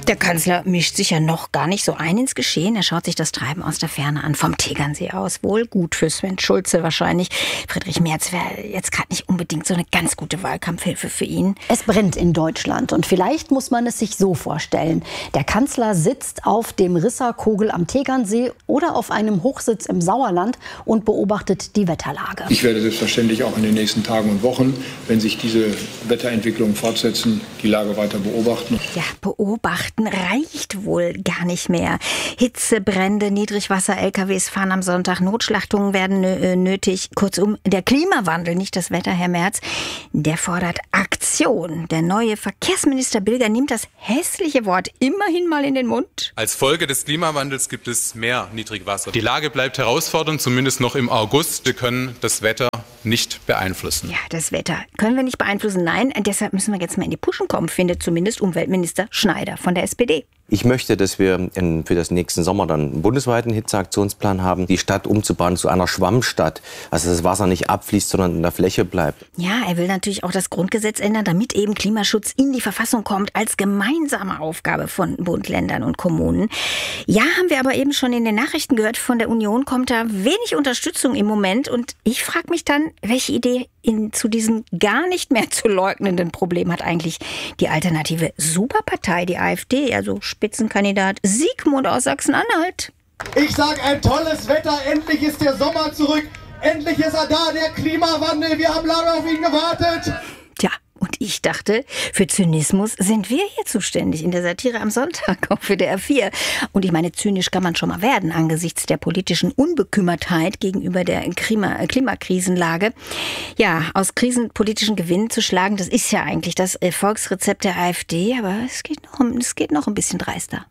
Der Kanzler mischt sich ja noch gar nicht so ein ins Geschehen. Er schaut sich das Treiben aus der Ferne an, vom Tegernsee aus. Wohl gut für Sven Schulze wahrscheinlich. Friedrich Merz wäre jetzt gerade nicht unbedingt so eine ganz gute Wahlkampfhilfe für ihn. Es brennt in Deutschland und vielleicht muss man es sich so vorstellen. Der Kanzler sitzt auf dem Risserkogel am Tegernsee oder auf einem Hochsitz im Sauerland und beobachtet die Wetterlage. Ich werde selbstverständlich auch in den nächsten Tagen und Wochen, wenn sich diese Wetterentwicklungen fortsetzen, die Lage weiter beobachten. Ja, beobachten reicht wohl gar nicht mehr. Hitzebrände, Niedrigwasser-LKWs fahren am Sonntag, Notschlachtungen werden nötig. Kurzum, der Klimawandel, nicht das Wetter, Herr Merz, der fordert Aktion. Der neue Verkehrsminister Bilger nimmt das hässliche Wort immerhin mal in den Mund. Als Folge des Klimawandels gibt es mehr Niedrigwasser. Die Lage bleibt herausfordernd, zumindest noch im August. Wir können das Wetter nicht beeinflussen. Ja, das Wetter können wir nicht beeinflussen. Nein, deshalb müssen wir jetzt mal in die Puschen kommen, findet zumindest Umweltminister Schneider von der SPD. Ich möchte, dass wir für das nächsten Sommer dann einen bundesweiten Hitzeaktionsplan haben, die Stadt umzubauen zu einer Schwammstadt. Also das Wasser nicht abfließt, sondern in der Fläche bleibt. Ja, er will natürlich auch das Grundgesetz ändern, damit eben Klimaschutz in die Verfassung kommt als gemeinsame Aufgabe von Bund, Ländern und Kommunen. Ja, haben wir aber eben schon in den Nachrichten gehört, von der Union kommt da wenig Unterstützung im Moment. Und ich frage mich dann, welche Idee zu diesem gar nicht mehr zu leugnenden Problem hat eigentlich die alternative Superpartei, die AfD, also Spitzenkandidat Sigmund aus Sachsen-Anhalt. Ich sag, ein tolles Wetter, endlich ist der Sommer zurück, endlich ist er da, der Klimawandel, wir haben lange auf ihn gewartet. Tja, und ich dachte, für Zynismus sind wir hier zuständig in der Satire am Sonntag auf WDR 4. Und ich meine, zynisch kann man schon mal werden angesichts der politischen Unbekümmertheit gegenüber der Klimakrisenlage. Ja, aus krisenpolitischen Gewinnen zu schlagen, das ist ja eigentlich das Erfolgsrezept der AfD, aber es geht noch ein bisschen dreister.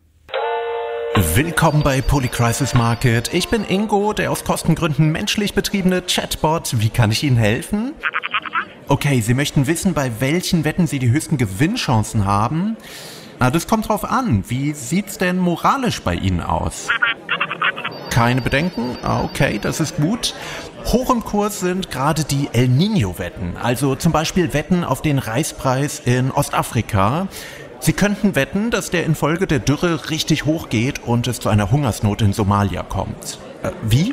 Willkommen bei Polycrisis Market. Ich bin Ingo, der aus Kostengründen menschlich betriebene Chatbot. Wie kann ich Ihnen helfen? Okay, Sie möchten wissen, bei welchen Wetten Sie die höchsten Gewinnchancen haben? Na, das kommt drauf an. Wie sieht's denn moralisch bei Ihnen aus? Keine Bedenken? Okay, das ist gut. Hoch im Kurs sind gerade die El Niño-Wetten. Also zum Beispiel Wetten auf den Reispreis in Ostafrika. Sie könnten wetten, dass der infolge der Dürre richtig hoch geht und es zu einer Hungersnot in Somalia kommt. Wie?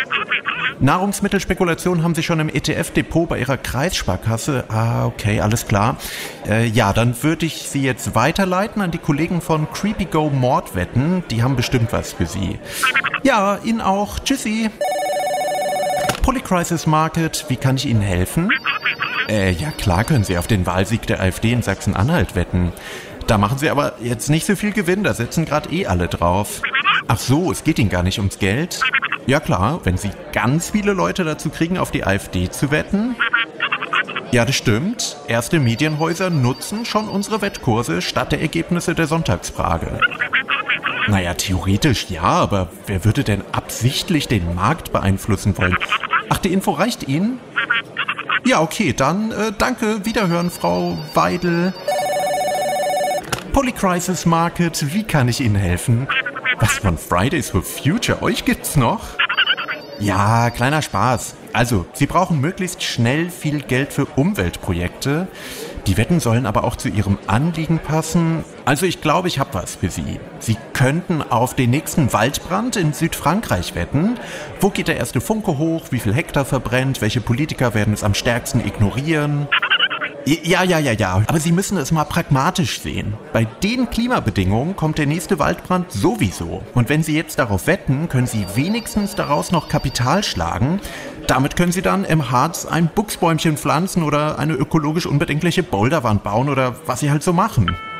Nahrungsmittelspekulation haben Sie schon im ETF-Depot bei Ihrer Kreissparkasse? Okay, alles klar. Ja, dann würde ich Sie jetzt weiterleiten an die Kollegen von CreepyGo Mordwetten. Die haben bestimmt was für Sie. Ja, Ihnen auch. Tschüssi. Polycrisis Market, wie kann ich Ihnen helfen? Ja klar können Sie auf den Wahlsieg der AfD in Sachsen-Anhalt wetten. Da machen Sie aber jetzt nicht so viel Gewinn, da setzen gerade alle drauf. Ach so, es geht Ihnen gar nicht ums Geld? Ja klar, wenn Sie ganz viele Leute dazu kriegen, auf die AfD zu wetten. Ja, das stimmt. Erste Medienhäuser nutzen schon unsere Wettkurse statt der Ergebnisse der Sonntagsfrage. Naja, theoretisch ja, aber wer würde denn absichtlich den Markt beeinflussen wollen? Ach, die Info reicht Ihnen? Ja, okay, dann danke, Wiederhören, Frau Weidel. Polycrisis Market, wie kann ich Ihnen helfen? Was von Fridays for Future? Euch gibt's noch? Ja, kleiner Spaß. Also, Sie brauchen möglichst schnell viel Geld für Umweltprojekte. Die Wetten sollen aber auch zu Ihrem Anliegen passen. Also ich glaube, ich habe was für Sie. Sie könnten auf den nächsten Waldbrand in Südfrankreich wetten. Wo geht der erste Funke hoch? Wie viel Hektar verbrennt? Welche Politiker werden es am stärksten ignorieren? Ja. Aber Sie müssen es mal pragmatisch sehen. Bei den Klimabedingungen kommt der nächste Waldbrand sowieso. Und wenn Sie jetzt darauf wetten, können Sie wenigstens daraus noch Kapital schlagen. Damit können Sie dann im Harz ein Buchsbäumchen pflanzen oder eine ökologisch unbedenkliche Boulderwand bauen oder was Sie halt so machen.